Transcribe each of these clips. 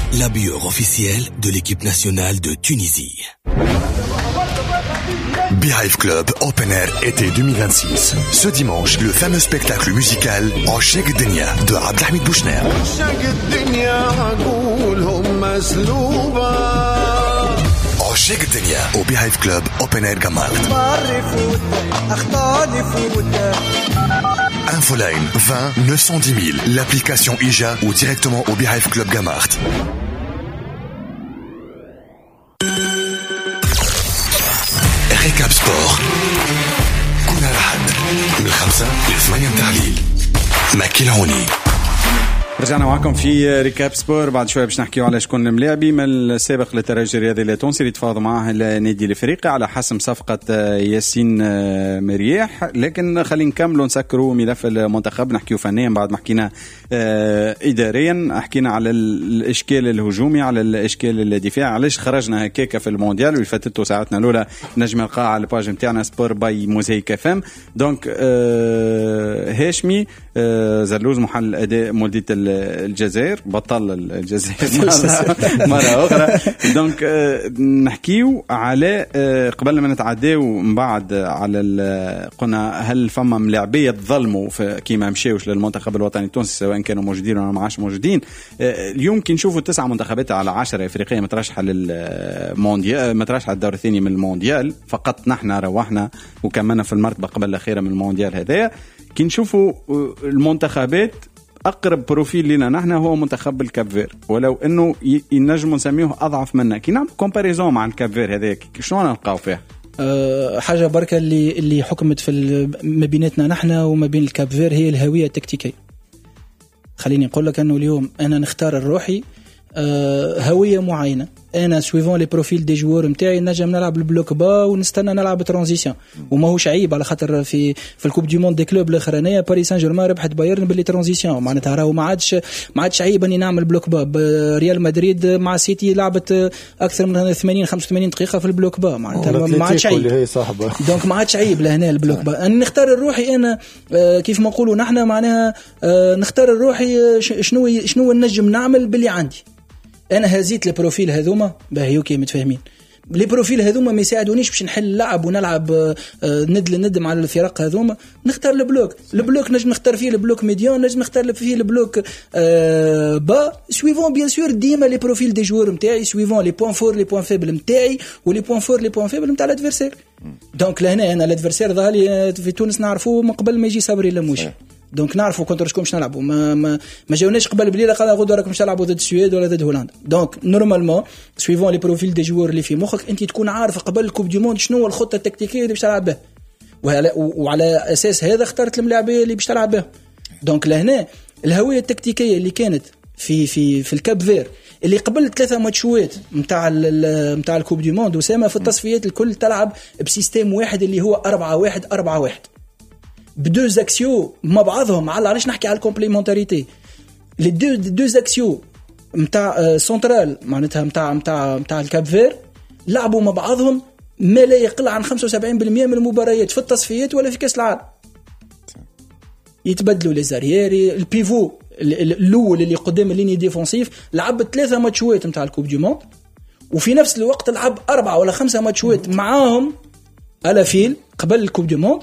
la bière officielle de l'équipe nationale de Tunisie. Beehive Club Open Air été 2026. Ce dimanche, le fameux spectacle musical Osheg Denia de Abdelhamid Bouchner. Osheg Denia au Beehive Club Open Air Gamart. Infoline 20 910 000, l'application IJA ou directement au Beehive Club Gamart. ريكاب سبور كنا رحد من 5 ل 8 تحليل مكي العوني. رجعنا معكم في ريكاب سبور. بعد شوية باش نحكيو على شكون الملاعبي من السابق للترجي الرياضي التونسي اللي تفاوض معاه النادي الافريقي على حسم صفقة ياسين مرياح. لكن خلينا نكملوا نسكروا ملف المنتخب، نحكيو فنيا بعد ما حكينا إداريا، حكينا على الإشكال الهجومي، على الإشكال الدفاعي، علاش خرجنا هكاك في المونديال واللي فاتته ساعتنا الأولى نجم نلقاها على الباج نتاعنا سبور باي موزايك اف ام. دونك هاشمي زلوز محل الأداء مولدية الجزائر، بطل الجزائر مرة أخرى. دونك نحكيو على قبل ما نتعداو من بعد على قلنا هل فما ملاعبية تظلموا كيما مشاوش للمنتخب الوطني التونسي سواء كانوا موجودين ولا معاش موجودين. اليوم كي نشوفوا 9 منتخبات على 10 إفريقية مترشحة للمونديال، مترشحة الدور الثاني من المونديال، فقط نحن روحنا وكملنا في المرتبة قبل الأخيرة من المونديال هذايا. كي نشوفوا المنتخبات أقرب بروفيل لنا نحن هو منتخب الكابفير، ولو إنه ينجم نسميه أضعف منا. كي نعمل كومباريزون مع الكابفير هذاك شلون نلقاو فيها؟ حاجة بركة اللي حكمت في ما بيناتنا نحن وما بين الكابفير هي الهوية التكتيكية. خليني أقول لك أنه اليوم أنا نختار الروحي هوية معينة. أنا سويفون لي بروفيل دي جوار متاعي نجم نلعب البلوك با ونستنى نلعب ترانزيسيون، وما هوش عيب على خاطر في الكوب دي موند دي كلوب الاخرانيه باريس سان جيرمان ربحت بايرن باللي ترانزيسيون، معناتها راهو ما عادش عيب اني نعمل بلوك با. ريال مدريد مع سيتي لعبت اكثر من 80-85 دقيقه في البلوك با، معناتها ما عادش عيب. دونك ما عادش عيب لهنا البلوك با. أنا نختار الروحي أنا كيف ما نقولوا نحن معناها نختار الروحي شنو نجم نعمل باللي عندي. أنا هزيت البروفيل هذوما باهيوكي متفاهمين. لي بروفيل هذوما ما يساعدونيش باش نحل لعب ونلعب ند لند مع الفرق هذوما. نختار البلوك نجم نختار فيه البلوك ميديون، نجم نختار فيه البلوك با سويفون بيان سور ديما لي بروفيل دي جوار نتاعي، سويفون لي بوين فور لي بوين فيبل نتاعي ولي بوين فور لي بوين فيبل نتاع الادفيرسير. دونك لهنا انا الادفيرسير ظهري في تونس نعرفوه من قبل ما يجي صبري لموشي. دونك نعرفوا كنتر شكون باش نلعبوا، ما جاوناش قبل بليله قال غدوه راكم باش تلعبوا ضد السويد ولا ضد هولندا. دونك نورمالمون سويفون لي بروفيل دي جوار اللي في مخك انت تكون عارف قبل الكوب دي موند شنو الخطه التكتيكيه اللي باش تلعب بها، وعلى اساس هذا اخترت الملاعبيه اللي باش تلعب بها. دونك لهنا الهويه التكتيكيه اللي كانت في الكاب فير اللي قبل 3 ماتشوات نتاع الكوب دي موند وسامه في التصفيات الكل تلعب بسيستم واحد اللي هو 4-1-4-1 بدوز اكسيو مع بعضهم. علاش نحكي على الكومبليمونتاريتي؟ لي دوز اكسيو نتاع سنترال معناتها نتاع الكاب فير لعبوا مع بعضهم ما لا يقل عن 75% من المباريات في التصفيات ولا في كاس العالم. يتبدلوا لي زارييري، البيفو الاول اللي قدام الليني ديفونسيف لعب 3 ماتشوات نتاع الكوب دي موند، وفي نفس الوقت لعب 4 ولا 5 ماتشوات معاهم على فيل قبل الكوب دي موند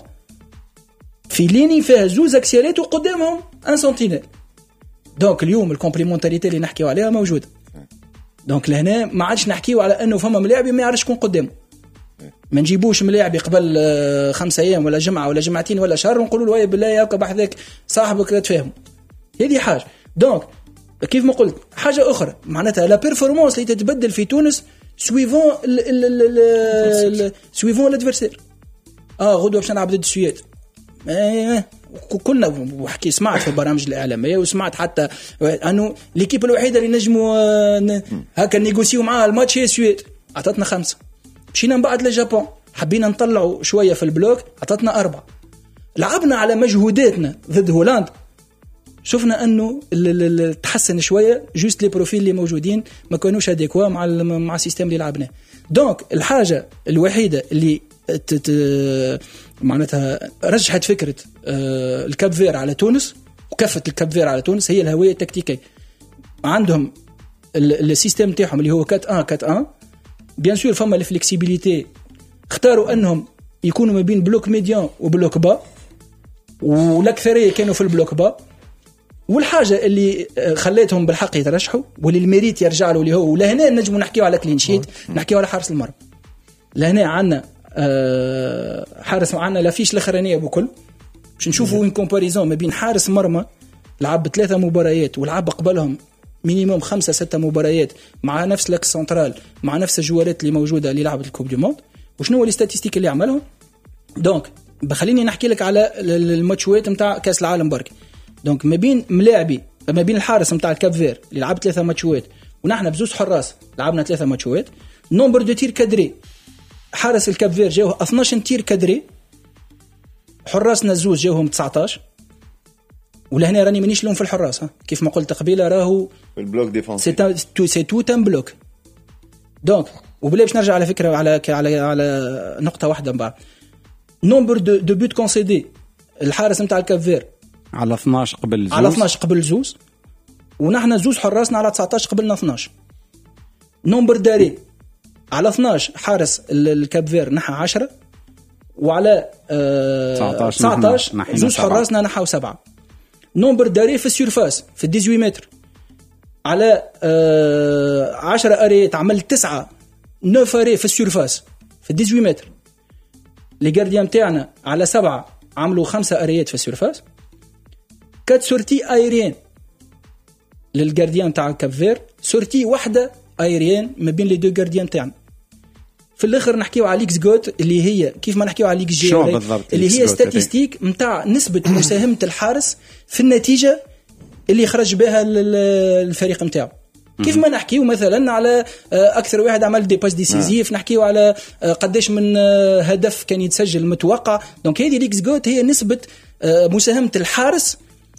في ليني فيها 2 اكسيالات وقدامهم ان سنتينيل. دونك اليوم الكومبليمونتاريتي اللي نحكيو عليها موجوده. دونك لهنا ما عادش نحكيو على انه فما ملاعبي ما يعرفش شكون قدامه، ما نجيبوش ملاعبي قبل 5 ايام ولا جمعه ولا جمعتين ولا شهر ونقولوا له وي بالله ياك بحذاك صاحبك لا تفهموا. هذه حاجه. دونك كيف ما قلت حاجه اخرى معناتها لا بيرفورمانس اللي تتبدل في تونس سويفون سويفون الادفيرسير. غدوه باش نلعب ضد السويد، كلنا وحكي سمعت في البرامج الإعلامية وسمعت حتى أنه الكيب الوحيدة اللي نجموا هكا نيغوسيو معها الماتش هي السويد، عطتنا 5. مشينا من بعد للجابون حبينا نطلعوا شوية في البلوك عطتنا 4. لعبنا على مجهوداتنا ضد هولندا شفنا أنه تحسن شوية، جوست لي بروفيل اللي موجودين ما كانوش اديكوا مع السيستم اللي لعبناه. دونك الحاجة الوحيدة اللي معناتها رجحت فكرة الكاب فير على تونس وكفت الكاب فير على تونس هي الهوية التكتيكية. عندهم السيستم تاعهم اللي هو 4-1-4-1 بيان سور فما الفلكسيبيليتي، اختاروا انهم يكونوا ما بين بلوك ميديان وبلوك با، والاكثريه كانوا في البلوك با. والحاجه اللي خليتهم بالحق يترشحوا واللي الميريت يرجع له اللي هو، ولهنا نجموا نحكيوا على كلين شيت، نحكيوا على حارس المرمى. لهنا عندنا حارس معنا لا فيش الاخرانيه بكل باش نشوفوا وين كومباريزون ما بين حارس مرمى لعب 3 مباريات ولعب قبلهم مينيموم 5-6 مباريات مع نفس لاكس سنترال مع نفس الجوارات اللي موجوده اللي لعبت الكوب دي موند، وشنو هو الاستاتيستيك اللي عملهم. دونك بخليني نحكي لك على الماتشات نتاع كاس العالم برك. دونك ما بين ملاعبي ما بين الحارس نتاع الكاب فير اللي لعب 3 ماتشات ونحن بزوز حراس لعبنا 3 ماتشات، نومبر دو تير كادري حارس الكاب فير جاوه 12 تير كادري، حراسنا الزوز جاوهم 19. ولهنا راني مانيش لهم في الحراس كيف ما قلت قبيله راهو البلوك ديفونسيف سي تو تام بلوك. دونك وبلا باش نرجع على فكره على نقطه واحده من بعد. نومبر دو بوت كونسيدي الحارس نتاع الكاب فير على 12 قبل زوز، على 12 قبل زوز، ونحن زوز حراسنا على 19 قبلنا 12. نومبر داري على 12 حارس الكاب فير نحى 10، وعلى 19 زوز حراسنا نحاو 7. نومبر داري في السيرفاس في 18 متر على 10 اريات عمل 9 اري في السيرفاس في 18 متر. لي جارديان تاعنا على 7 عملوا 5 اريات في السيرفاس. 4 سورتي ايريان للجارديان تاع كاب فير، سورتي واحده ايريان ما بين لي دو جارديان تاعنا. في الاخر نحكيو على ليكس جوت اللي هي كيف ما نحكيو على ليكس جي اللي هي ستاتيستيك نتاع نسبه مساهمه الحارس في النتيجه اللي يخرج بها الفريق نتاعو. كيف ما نحكيو مثلا على اكثر واحد عمل دي باس ديسيزيف، نحكيو على قداش من هدف كان يتسجل متوقع. دونك هذه ليكس جوت هي نسبه مساهمه الحارس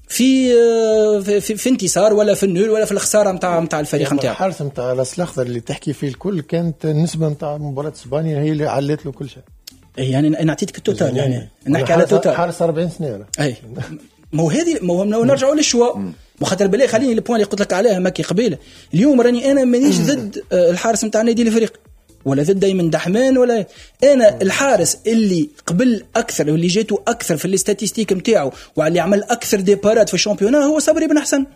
في انتصار ولا في النول ولا في الخساره نتاع الفريق نتاعو. الحارس نتاع راس الاخضر اللي تحكي فيه الكل كانت النسبه نتاع مباراه اسبانيا هي اللي علت له كل شيء. يعني انا اعطيتك التوتال، يعني نحكي على التوتال حارس 40 سنه. اي مو هذه مو نرجعوا للشوا وخاطر بالله خليني البوان اللي قلت لك عليها ماكي قبيله. اليوم راني انا مانيش ضد الحارس نتاع النادي الافريقي ولا ضد دايما دحمان ولا انا الحارس اللي قبل اكثر واللي جاته اكثر في الاستاتيستيك نتاعو واللي عمل اكثر ديبارات في الشامبيونات هو صبري بن حسن،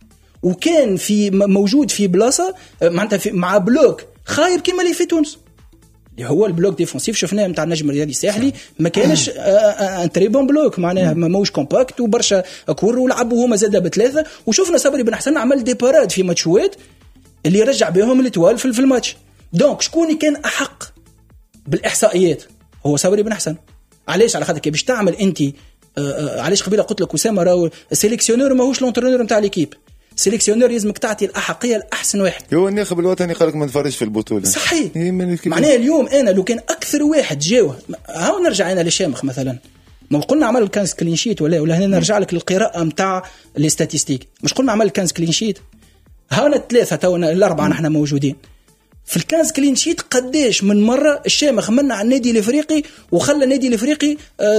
وكان في موجود في بلاصه معناتها مع بلوك خايب كيما اللي في تونس اللي هو البلوك ديفونسيف شفناه نتاع النجم الرياضي الساحلي. ما كانش ان تري بون بلوك معناها موش كومباكت وبرشا كور ولعبوا هما زاده بثلاثه. وشفنا صبري بن حسن عمل ديبارات في ماتشوات اللي رجع بهم الاتوال في الماتش. دونك شكون كان احق بالاحصائيات؟ هو صبري بن حسن. علاش؟ على خاطر كي باش تعمل انت علاش قبيله قلت لك اسامه راهو السيليكسيونور ماهوش لونترونور نتاع ليكيب. سيليكسيونور لازمك تعطي الاحقيه لاحسن واحد. هو الناخب الوطني قالك ما نتفرجش في البطوله صحيح. معناها اليوم انا لو كان اكثر واحد جاوه هاو نرجع انا للشامخ مثلا ما قلنا عمل كانس كلين شيت ولا هنا نرجع لك للقراءه نتاع الاستاتيستيك. مش قلنا عمل كانس كلين شيت هاونا الثلاثه تونا الاربعه نحن موجودين في الكانس كلين شيت. قداش من مره الشامخ منع النادي الافريقي وخلى النادي الافريقي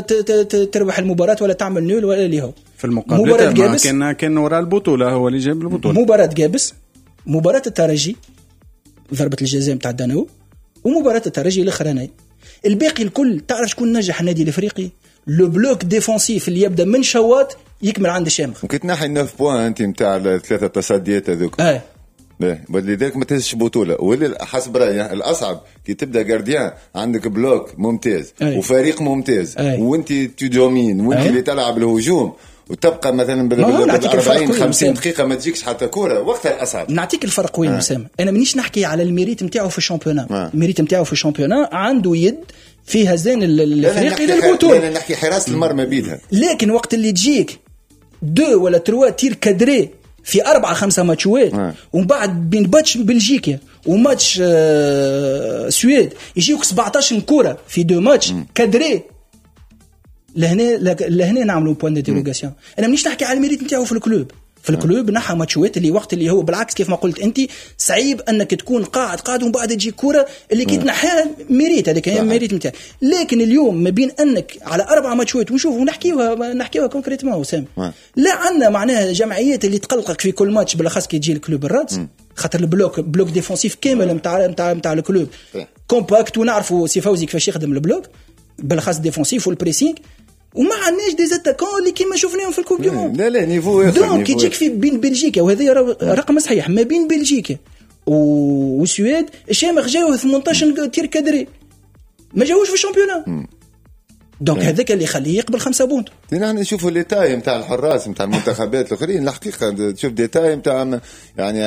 تربح المباراه ولا تعمل نول ولا اللي هو في المقابله كان وراء البطوله هو اللي جاب البطوله. مباراه جابس، مباراه الترجي ضربه الجزاء نتاع الدانو، ومباراه الترجي الاخرانيه. الباقي الكل تعرف شكون نجح النادي الافريقي؟ لو بلوك ديفونسيف اللي يبدا من شواط يكمل عند الشامخ. ممكن تنحي 9 بوان انت نتاع الثلاثه تصديات هذوك. ولذلك ما تهزش بطوله. واللي حسب رايي الاصعب كي تبدا جارديان عندك بلوك ممتاز وفريق ممتاز وانت تدومين وانت اللي تلعب الهجوم وتبقى مثلا بال 40 50 دقيقه ما تجيكش حتى كوره، وقتها الاصعب. نعطيك الفرق وين اسامه. انا مانيش نحكي على الميريت نتاعو في الشامبيونات. الميريت نتاعو في الشامبيونات عنده يد في هزان الافريقي للبطوله. انا نحكي حراسه المرمى بيدها. لكن وقت اللي تجيك 2 ولا 3 تير كادري في 4-5 ماتشات ومن بعد بين ماتش بلجيكا وماتش سويد يجيوك 17 كرة في 2 ماتش كادري. لهنا نعملوا بوان ديروغاسيون. انا مانيش نحكي على الميريت نتاعو في الكلوب في الكلوب نحى ماتشوات اللي وقت اللي هو بالعكس كيف ما قلت انت صعيب انك تكون قاعد ومن بعد تجي كره اللي كي تنحيها ميريت هذيك هي ميريت نتاع. لكن اليوم ما بين انك على 4 ماتشوات ونشوفوا نحكيوها كونكريتمون وسام لا عندنا معناها جمعيات اللي تقلقك في كل ماتش بالاخص كي تجي الكلوب الرادس خاطر بلوك ديفونسيف كامل نتاع الكلوب كومباكت ونعرفوا سي فوزي كيفاش يخدم البلوك بالاخص ديفونسيف والبريسينغ وما عندناش دي زاتاكون اللي كيما شفناهم في الكوب دي موند. لا نيفو دونك كي تجيك في بين بلجيكا وهذا رقم صحيح ما بين بلجيكا والسويد الشامخ جاوا 18 تير كادري ما جاوش في الشامبيونات دونك هذاك اللي يخليه يقبل 5 بونت. نحن نشوفوا الديتاي نتاع الحراس نتاع المنتخبات الاخرين الحقيقه تشوف ديتاي نتاع يعني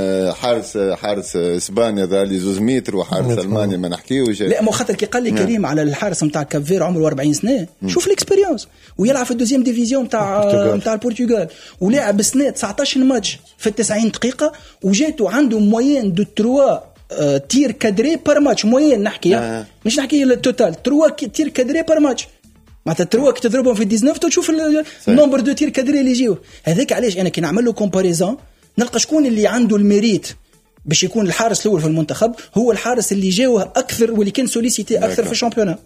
حارس اسبانيا ذا اللي 2 متر وحارس المانيا ما نحكيوش. لا مو خاطر كي قال لي كريم على الحارس نتاع كافير عمره 40 سنه شوف الاكسبيريونس ويلعب في الدوزيام ديفيزيون نتاع البرتغال ولاعب سنه 19 ماتش في 90 دقيقه وجاته عنده موين دو 3 تير كادري بار ماتش موين نحكي مش نحكي التوتال 3 تير كادري بار ماتش معناتها 3 كي تضربهم في 19 تشوف النمبر دو تير كادري اللي يجيو. هذاك علاش انا كي نعمل له كومباريزون نلقى شكون اللي عنده الميريت باش يكون الحارس الاول في المنتخب هو الحارس اللي جاوه اكثر واللي كان سوليسيتي اكثر في الشامبيونات.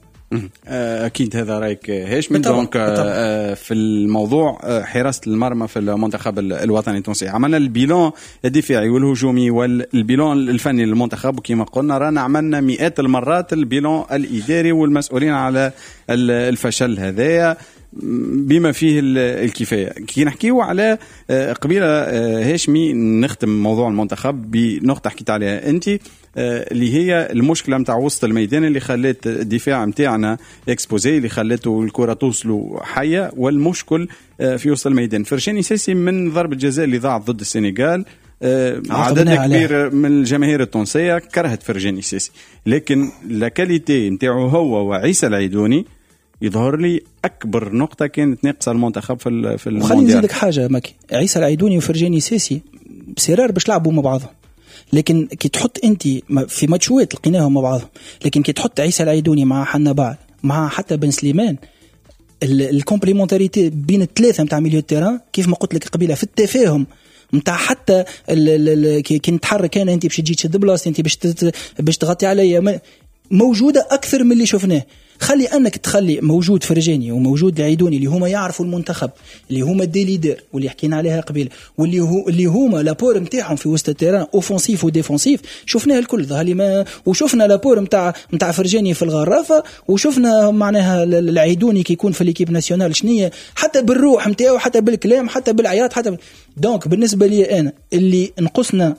اكيد هذا رايك هاشم. دونك في الموضوع حراسه المرمى في المنتخب الوطني التونسي عملنا البيلون الدفاعي والهجومي والبيلون الفني للمنتخب وكما قلنا رانا عملنا مئات المرات البيلون الاداري والمسؤولين على الفشل هذايا بما فيه الكفايه. كي نحكيو على قبيله هاشمي نختم موضوع المنتخب بنقطه حكيت عليها انت اللي هي المشكله نتاع وسط الميدان اللي خلت الدفاع نتاعنا اكسبوزي اللي خلته الكره توصل حيه والمشكل في وسط الميدان. فرجاني ساسي من ضربه جزاء اللي ضاعت ضد السنغال عدد كبير من الجماهير التونسيه كرهت فرجاني ساسي لكن لاكاليتي نتاعو هو وعيسى العيدوني يظهر لي أكبر نقطة كانت ناقصة المنتخب في المونديال. خليني نزيدك حاجة ماكي عيسى العيدوني وفرجاني ساسي بسرار باش لعبوا مع بعضهم لكن كي تحط أنت في ماتشوات لقيناهم مع بعضهم لكن كي تحط عيسى العيدوني مع حنا بعض مع حتى بن سليمان الكومبليمونتاريتي بين الثلاثة متاع ميليو التيران كيف ما قلت لك قبيلة في التفاهم متاع حتى كي نتحرك أنا أنت باش تجي تشد بلاصتي أنت باش تغطي عليا موجودة أكثر من اللي شفناه. خلي أنك تخلي موجود فرجاني وموجود العيدوني اللي هما يعرفوا المنتخب اللي هما دي ليدر واللي حكينا عليها قبل اللي هما لابور متاعهم في وسط التيران اوفنسيف وديفنسيف شفناها الكل ظهري ما وشفنا لابور متاع فرجاني في الغرافة وشفنا معناها العيدوني كي يكون في الكيب ناسيونال شنية حتى بالروح متاعه حتى بالكلام حتى بالعياط حتى دونك بالنسبة لي أنا اللي نقصنا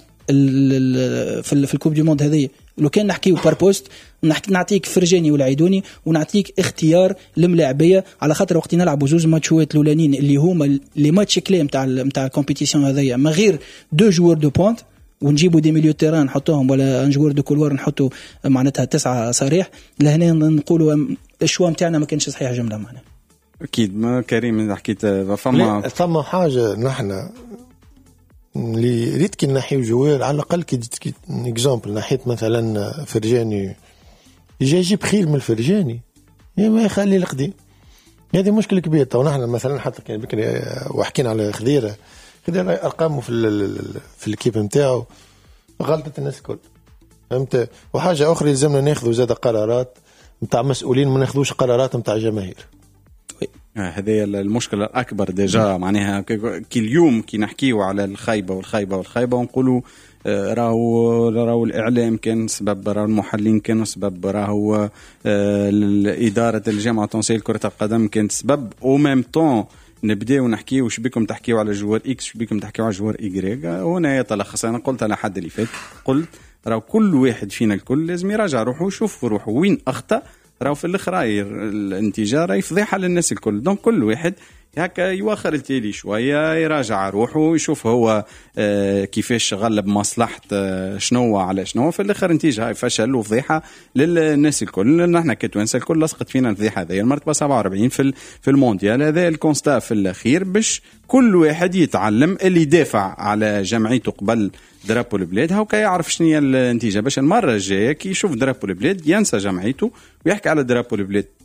في الكوب دي موند هذه لو كان نحكيه بار بوست نعطيك فرجاني والعيدوني ونعطيك اختيار الملاعبيه على خاطر وقت نلعبوا 2 ماتشات الاولانيين اللي هما لي ماتش كلي نتاع الكومبيتيسيون هذيا من غير 2 جوار دو بوينت ونجيبوا دي ميليو تيران نحطوهم ولا ان جوار دو كولوار نحطوا معناتها 9 صريح لهنا نقولوا الشوا نتاعنا ما كانش صحيح جمله معنا. اكيد ما كريم حكيت فما حاجه نحن اللي ريت كي نحيو جوار على الأقل كي اكزامبل نحيت مثلا فرجاني يجي يجيب خير من الفرجاني ما يخلي القديم هذه مشكلة كبيرة. طبعا نحن مثلا حتى كان بكري وحكينا على خضيرة أرقامه في الكيب نتاعو غلطة الناس الكل فهمت. وحاجة أخرى لازمنا ناخذوا زاد قرارات نتاع مسؤولين ما ناخذوش قرارات نتاع جماهير. هذه المشكلة الأكبر ديجا معناها كي اليوم كي نحكيو على الخايبة ونقولوا راهو الإعلام كان سبب راهو المحللين كانوا سبب راهو إدارة الجامعة التونسية لكرة القدم كانت سبب أو ميم طون نبداو نحكيو وش بكم تحكيو على جوار إكس وش بكم تحكيو على جوار إيغريغ. هنا يتلخص أنا قلت على حد اللي فات قلت راهو كل واحد فينا الكل لازم يراجع روحه ويشوف روحه وين أخطأ راهو في الاخر الانتاجه راهي فضيحه للناس الكل. دونك كل واحد هكا يوخر التالي شويه يراجع روحه يشوف هو كيفاش غلب مصلحه شنو على شنو في الاخر انتاجها هاي فشل وفضيحه للناس الكل. نحن كتوانسه الكل لصقت فينا الفضيحه هذه المرتبه 47 في المونديال. هذا الكونستا في الاخير باش كل واحد يتعلم اللي يدافع على جمعيته قبل درابو البلاد هاكا يعرف شنو هي النتيجه باش المره الجايه كي يشوف درابو البلاد ينسى جمعيته ويحكي على درابو البلاد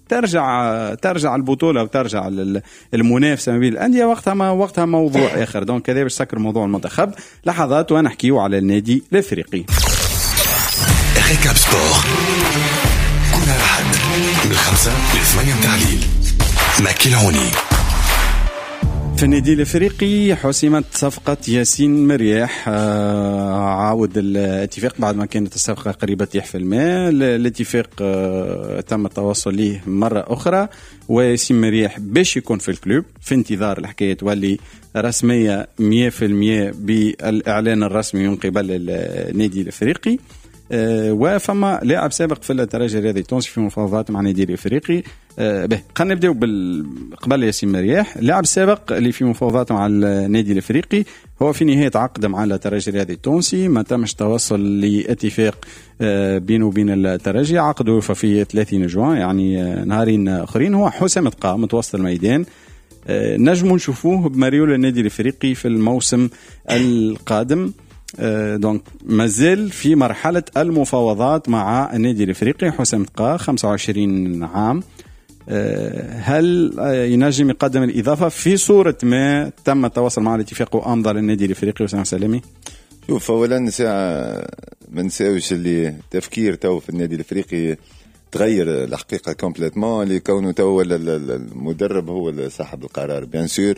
ترجع البطوله وترجع المنافسه ما بين الانديه وقتها موضوع اخر. دونك كذا باش سكر موضوع المنتخب لحظات ونحكيو على النادي الافريقي. ريكاب سبور كل أحد من 5 ل 8 تحليل ماكيلوني. في النادي الافريقي حسمت صفقة ياسين مرياح. عاود الاتفاق بعد ما كانت الصفقة قريبة 100%. الاتفاق تم التواصل ليه مرة أخرى، وياسين مرياح باش يكون في الكلوب في انتظار الحكاية تولي رسمية 100% بالإعلان الرسمي من قبل النادي الافريقي. وفما لاعب سابق في الترجي الرياضي التونسي في مفاوضات مع النادي الافريقي. خلينا نبداو قبل ياسين مرياح. لاعب سابق اللي في مفاوضات مع النادي الافريقي هو في نهايه عقد مع الترجي الرياضي التونسي، ما تمش توصل لاتفاق بينه وبين الترجي. عقده في 30 جوان يعني نهارين اخرين. هو حسام تقى متوسط الميدان. نجموا نشوفوه بمريول النادي الافريقي في الموسم القادم. دونك مازال في مرحلة المفاوضات مع النادي الافريقي. حسام تقى 25 عام. هل ينجم يقدم الإضافة في صورة ما تم التواصل مع الاتفاق وأمضى للنادي الافريقي؟ وسام سلامي. شوف، أولا ساعة ما نساوش اللي تفكير تو في النادي الافريقي تغير الحقيقة كومبليتمون، اللي كونه تو المدرب هو صاحب القرار بيان سور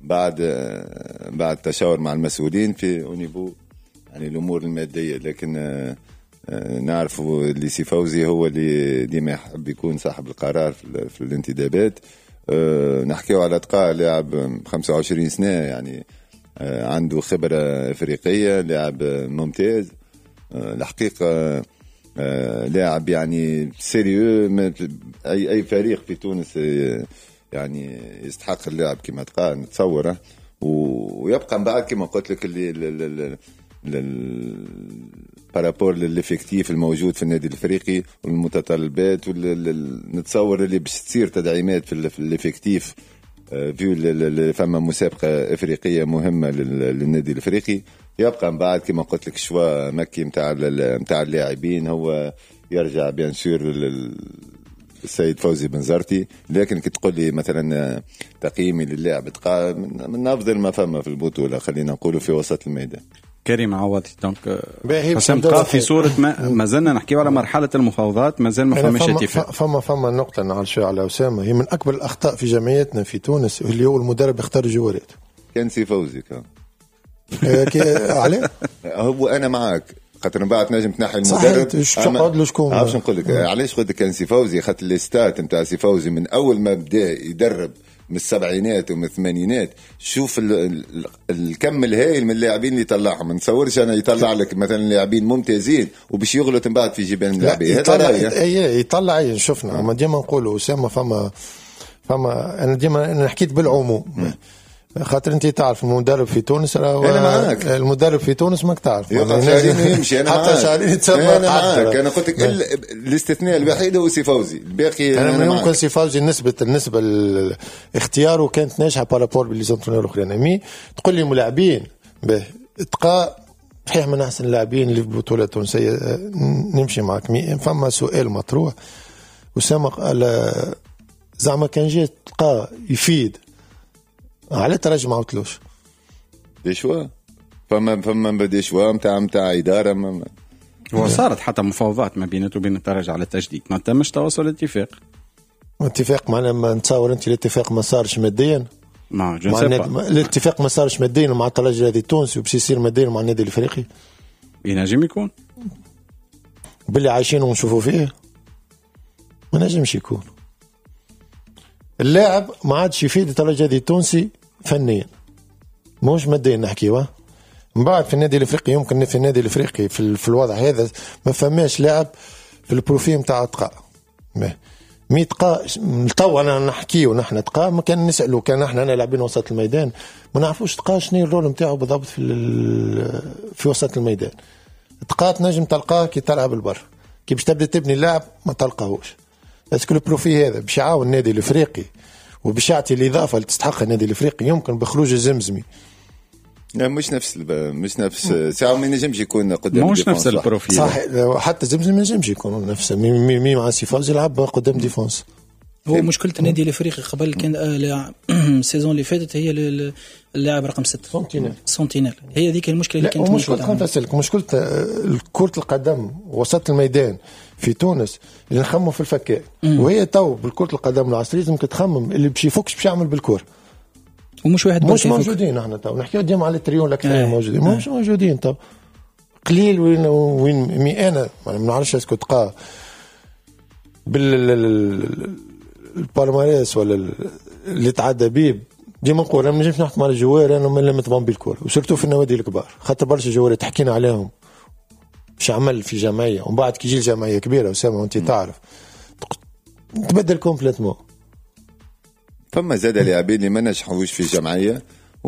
بعد تشاور مع المسؤولين في اونيفو يعني الأمور المادية. لكن نعرفوا اللي سي فوزي هو اللي ديما يحب يكون صاحب القرار في الانتدابات. نحكيو على تقاء لاعب 25 سنة يعني عنده خبرة إفريقية، لاعب ممتاز الحقيقة، لاعب يعني سيريو. أي فريق في تونس يعني يستحق اللاعب كما تقال نتصوره. ويبقى من بعد كما قلت لك اللي بارابور للإفكتيف الموجود في النادي الافريقي والمتطلبات نتصور اللي باش تصير تدعيمات في الإفكتيف فيو فما مسابقة إفريقية مهمة للنادي الافريقي. يبقى من بعد كما قلت لك شوى مكي متاع اللاعبين هو يرجع بيان سور السيد فوزي بنزرتي. لكن كي تقول لي مثلا تقييمي للاعب تقى من افضل ما فما في البطولة، خلينا نقوله في وسط الميدان. كريم عوضي. دونك حسام تقى في صورة ما زلنا نحكيو على مرحلة المفاوضات، ما زال ما فماش اتفاق. فما نقطة نعرف شوية على أسامة، هي من أكبر الأخطاء في جمعيتنا في تونس اللي هو المدرب يختار الجوارات. كان سي فوزي عليه هو أنا معك خاطر من بعد نجم تنحي المدرب. شكون عارف نقول لك علاش قلت كان سي فوزي؟ خاطر الاستات نتاع سي فوزي من أول ما بدأ يدرب من السبعينات ومن الثمانينات، شوف الكم الهائل من اللاعبين اللي يطلعهم. ما نتصورش انا يطلع لك مثلا لاعبين ممتازين وباش يغلط من بعد في جبان اللاعبين. يطلع شفنا ما ديما نقولوا اسامه فما انا ديما انا حكيت بالعموم خاطر انت تعرف المدرب في تونس انا معاك. المدرب في تونس ماك تعرف يمشي. انا حتى شهرين انا معاك. انا قلت لك الاستثناء الوحيد هو سي فوزي، الباقي انا ممكن سي فوزي النسبه اختياره كانت ناجحه بارابور باللي زونترونور الاخرين. امي تقول لي ملاعبين تقى صحيح من احسن اللاعبين اللي في البطوله التونسيه، نمشي معك. فما سؤال مطروح وسامة زعما كان جات تقى يفيد على ترجم عاوتلوش ديشوا فما بديشوا متاع إدارة وصارت حتى مفاوضات ما بينته وبين الترجي على التجديد، ما تمش توصل اتفاق معنا. ما نتصور انت الاتفاق ما صارش ماديا مع الاتفاق ما صارش ماديا مع الترجي الرياضي التونسي وبس يصير ماديا مع النادي الافريقي. ينجم يكون باللي عايشين ونشوفوا فيه ما نجمش يكون. اللاعب ما عادش يفيد الترجي الرياضي التونسي فنيا مش ماديا نحكيوه. من بعد في النادي الافريقي يمكن في النادي الافريقي في الوضع هذا ما فماش لاعب في البروفيل نتاع تقى مي تقى تو انا نحكيو نحن تقى ما كان نسالوا كان احنا لاعبين وسط الميدان ما نعرفوش تقى شنو الرول نتاعو بالضبط في وسط الميدان. تقى تنجم تلقاه كي تلعب البر كي باش تبدا تبني اللاعب ما تلقاهوش. اسكو البروفيل هذا باش يعاون النادي الافريقي وباش يعطي الاضافه اللي تستحقها النادي الافريقي يمكن بخروج الزمزمي؟ لا مش نفس ساعة ما ينجمش يكون قدام مش نفس البروفيل صح. حتى زمزم ما ينجمش يكون نفسه مي مع سي فوزي يلعب قدام ديفونس. هو مشكلة النادي الافريقي قبل كان السيزون اللي فاتت هي اللاعب رقم 6 سنتينيل هي ذيك المشكله اللي كانت موجوده. مشكله كرة القدم وسط الميدان في تونس اللي نخمم في الفكاء وهي تو بالكرة القدم العصريه ممكن تخمم اللي باش يفكش باش يعمل بالكره ومش واحد مش موجودين. احنا تو نحكيو ديما على التريون الاكثر موجودين مش موجودين تو قليل. وين مي انا ما نعرفش اسكو تلقى البالماريس ولا اللي تعدى بيه. ديما نقول انا ما نجمش نحكم على الجوار انا ما متبان بالكره وسورتو في النوادي الكبار خاطر برشا جوار حكينا عليهم باش عمل في جمعيه ومن بعد كي يجي الجمعيه كبيره وسامه وانت تعرف تبدل كومبليتمون. فما زاد لاعبين اللي ما نجحوش في الجمعيه